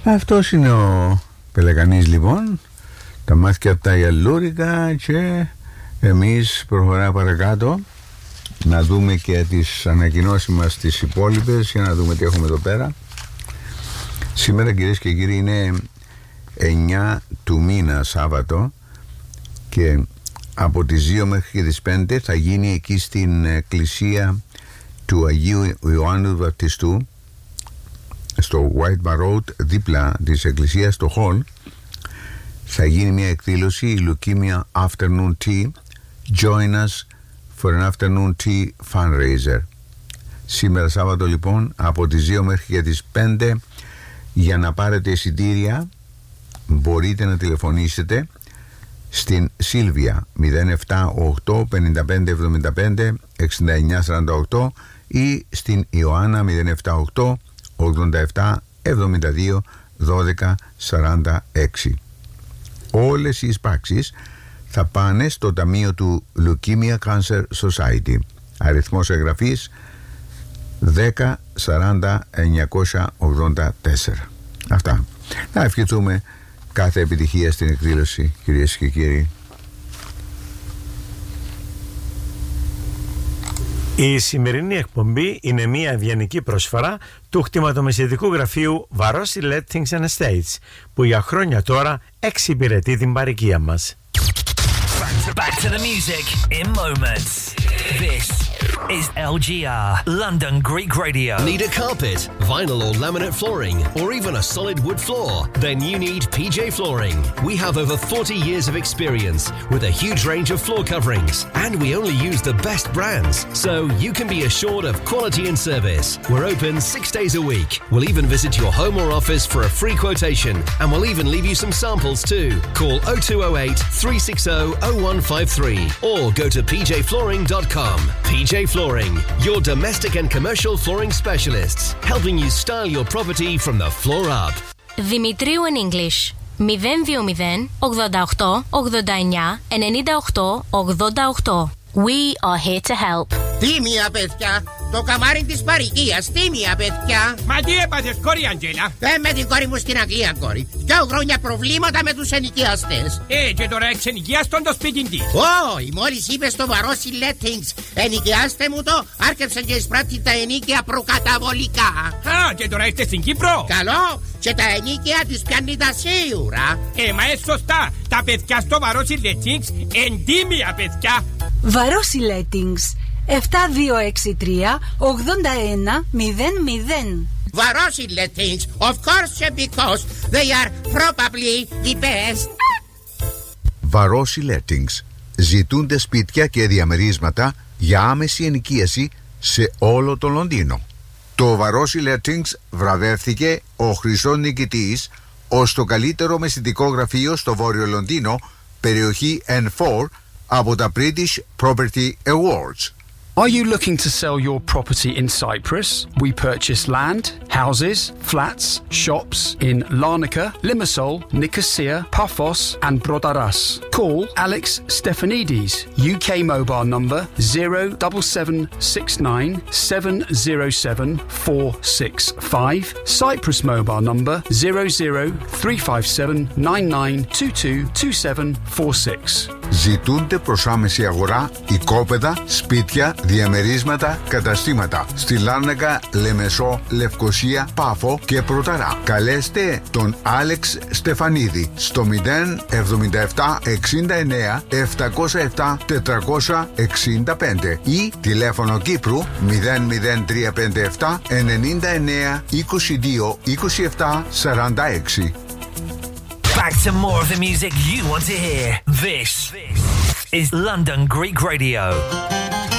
Αυτός είναι ο Πελεκανής λοιπόν. Τα μάτια τα γυαλούρικα και εμείς προχωράμε παρακάτω να δούμε και τις ανακοινώσεις μας τις υπόλοιπες για να δούμε τι έχουμε εδώ πέρα. Σήμερα κυρίες και κύριοι είναι 9 του μήνα Σάββατο και από τις 2 μέχρι και τις 5 θα γίνει εκεί στην εκκλησία του Αγίου Ιωάννου Βαπτιστού στο White Bar Road, δίπλα της εκκλησίας, στο Hall, θα γίνει μια εκδήλωση, η Leukemia Afternoon Tea. Join us for an afternoon tea fundraiser. Σήμερα Σάββατο λοιπόν από τις 2 μέχρι και τις 5. Για να πάρετε εισιτήρια μπορείτε να τηλεφωνήσετε στην Σίλβια 078 55 75 69 48 ή στην Ιωάννα 078 87 72 12 46. Όλες οι εισπράξεις θα πάνε στο ταμείο του Leukemia Cancer Society. Αριθμός εγγραφής 10 40 984. Αυτά. Να ευχηθούμε κάθε επιτυχία στην εκδήλωση, κυρίες και κύριοι. Η σημερινή εκπομπή είναι μια ευγενική προσφορά του κτηματομεσαιτικού γραφείου Βαρόσι Lettings and Estates, που για χρόνια τώρα εξυπηρετεί την παροικία μας. Back to the music in moments. This is LGR, London Greek Radio. Need a carpet, vinyl or laminate flooring, or even a solid wood floor? Then you need PJ Flooring. We have over 40 years of experience with a huge range of floor coverings, and we only use the best brands, so you can be assured of quality and service. We're open 6 days a week. We'll even visit your home or office for a free quotation, and we'll even leave you some samples too. Call 0208 360 0153 or go to pjflooring.com. PJ Flooring, your domestic and commercial flooring specialists, helping you style your property from the floor up. Δημητρίου in English 020 88 89 98 88. We are here to help. Τίμια παιδιά, το καμάρι της παροικίας, τίμια παιδιά. Μα τι έπαθες κόρη Αντζέλα? Με την κόρη μου στην Αγγλία κόρη. 2 χρόνια προβλήματα με τους ενοικιαστές. Και τώρα εξενοικιάστον το σπίτι της. Όχι, μόλις είπε στο Βαρόσι Lettings ενοικιάστε μου το, άρχεψαν και εισπράττει τα ενίκια προκαταβολικά. Α, και τώρα είστε στην Κύπρο. Καλό, και τα ενίκια της πιάνει τα σίγουρα. Μα σωστά, τα παιδιά στο Βαρόσι Lettings εντίμια παιδιά. Βαρόσι Lettings 7263 81 00. Βαρόσι Lettings, of course, because they are probably the best. Βαρόσι Lettings. Ζητούνται σπίτια και διαμερίσματα για άμεση ενοικίαση σε όλο το Λονδίνο. Το Βαρόσι Lettings βραβεύθηκε ο χρυσός νικητής ως το καλύτερο μεσητικό γραφείο στο Βόρειο Λονδίνο, περιοχή N4, από τα British Property Awards. Are you looking to sell your property in Cyprus? We purchase land, houses, flats, shops in Larnaca, Limassol, Nicosia, Paphos and Brodaras. Call Alex Stefanidis, UK mobile number 07769 707 465, Cyprus mobile number 00357 99222746. Ζητούνται προς άμεση αγορά οικόπεδα, σπίτια, διαμερίσματα, καταστήματα στη Λάρνακα, Λεμεσό, Λευκοσία, Πάφο και Πρωταρά. Καλέστε τον Άλεξ Στεφανίδη στο 077 69 707 465 ή τηλέφωνο Κύπρου 00357 99 22 27 46. Back to more of the music you want to hear. This is London Greek Radio.